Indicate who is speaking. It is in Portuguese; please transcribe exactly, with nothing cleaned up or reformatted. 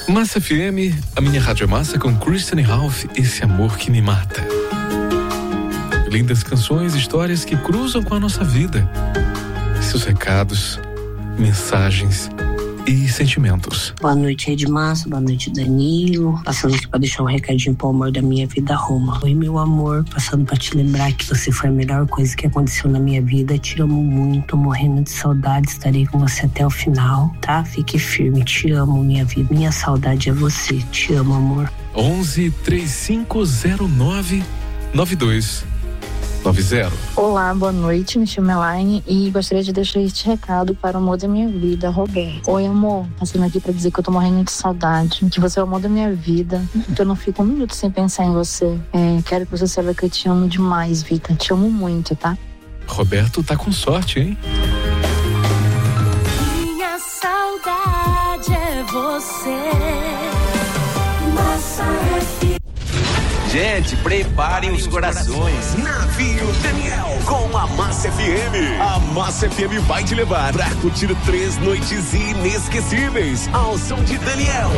Speaker 1: Massa F M, a minha rádio é massa, com Christian Ralph, esse amor que me mata. Lindas canções, histórias que cruzam com a nossa vida. Seus recados, mensagens e sentimentos.
Speaker 2: Boa noite, Rede Massa, boa noite, Danilo. Passando aqui pra deixar um recadinho pro amor da minha vida, Roma. Oi, meu amor, passando pra te lembrar que você foi a melhor coisa que aconteceu na minha vida. Te amo muito, morrendo de saudade, estarei com você até o final, tá? Fique firme, te amo, minha vida. Minha saudade é você, te amo, amor.
Speaker 1: onze, trinta e cinco zero nove, nove dois nove zero.
Speaker 3: Olá, boa noite, me chamo Elaine e gostaria de deixar este recado para o amor da minha vida, Roberto. Oi, amor, passando aqui para dizer que eu tô morrendo de saudade, que você é o amor da minha vida, que eu não fico um minuto sem pensar em você. É, quero que você saiba que eu te amo demais, Vita, te amo muito, tá?
Speaker 1: Roberto tá com sorte, hein?
Speaker 4: Minha saudade é você. Massa F M.
Speaker 5: Gente, preparem os corações. Navio Daniel com a Massa F M. A Massa F M vai te levar pra curtir três noites inesquecíveis ao som de Daniel.